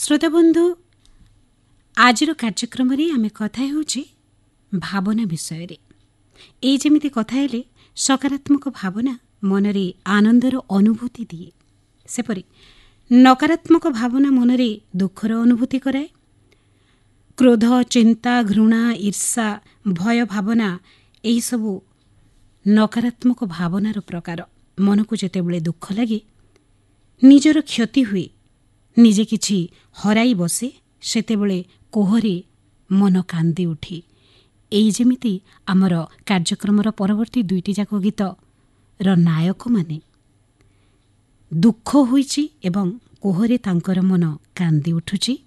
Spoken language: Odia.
ଶ୍ରୋତାବନ୍ଧୁ, ଆଜିର କାର୍ଯ୍ୟକ୍ରମରେ ଆମେ କଥା ହେଉଛେ ଭାବନା ବିଷୟରେ। ଏଇ ଯେମିତି କଥା ହେଲେ ସକାରାତ୍ମକ ଭାବନା ମନରେ ଆନନ୍ଦର ଅନୁଭୂତି ଦିଏ, ସେପରି ନକାରାତ୍ମକ ଭାବନା ମନରେ ଦୁଃଖର ଅନୁଭୂତି କରାଏ। କ୍ରୋଧ, ଚିନ୍ତା, ଘୃଣା, ଈର୍ଷା, ଭୟ ଭାବନା ଏହିସବୁ ନକାରାତ୍ମକ ଭାବନାର ପ୍ରକାର। ମନକୁ ଯେତେବେଳେ ଦୁଃଖ ଲାଗେ, ନିଜର କ୍ଷତି ହୁଏ, ନିଜେ କିଛି ହରାଇ ବସେ, ସେତେବେଳେ କୋହରେ ମନ କାନ୍ଦି ଉଠେ। ଏଇ ଯେମିତି ଆମର କାର୍ଯ୍ୟକ୍ରମର ପରବର୍ତ୍ତୀ ଦୁଇଟି ଯାକ ଗୀତର ନାୟକମାନେ ଦୁଃଖ ହୋଇଛି ଏବଂ କୋହରେ ତାଙ୍କର ମନ କାନ୍ଦି ଉଠୁଛି।